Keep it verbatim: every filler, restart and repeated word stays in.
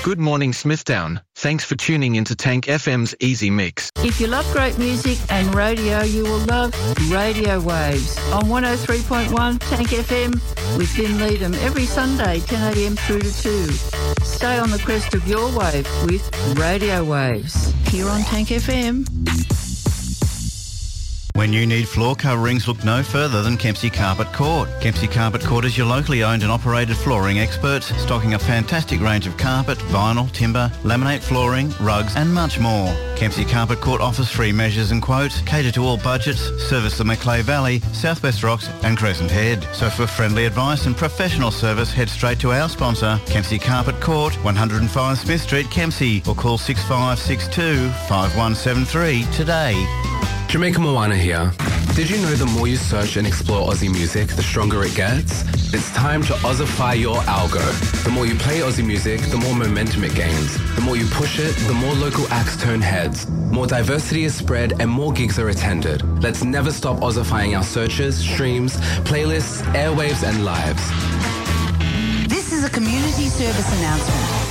Good morning, Smithtown. Thanks for tuning into Tank F M's Easy Mix. If you love great music and radio, you will love Radio Waves on one oh three point one Tank F M with Vin Leadham every Sunday, ten a m through to two. Stay on the crest of your wave with Radio Waves here on Tank F M. When you need floor coverings, look no further than Kempsey Carpet Court. Kempsey Carpet Court is your locally owned and operated flooring experts, stocking a fantastic range of carpet, vinyl, timber, laminate flooring, rugs and much more. Kempsey Carpet Court offers free measures and quotes, cater to all budgets, service the Macleay Valley, South West Rocks and Crescent Head. So for friendly advice and professional service, head straight to our sponsor, Kempsey Carpet Court, one oh five Smith Street, Kempsey, or call six five six two, five one seven three today. Jamaica Moana here. Did you know the more you search and explore Aussie music, the stronger it gets? It's time to Aussify your algo. The more you play Aussie music, the more momentum it gains. The more you push it, the more local acts turn heads. More diversity is spread and more gigs are attended. Let's never stop Aussifying our searches, streams, playlists, airwaves and lives. This is a community service announcement.